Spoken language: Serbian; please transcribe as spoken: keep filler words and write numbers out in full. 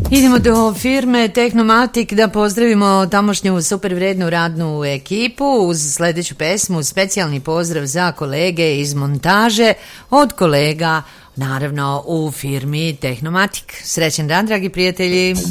Idemo do firme Tehnomatik da pozdravimo tamošnju super vrednu radnu ekipu uz sledeću pesmu, specijalni pozdrav za kolege iz montaže od kolega naravno u firmi Tehnomatik. Srećan dan, dragi prijatelji!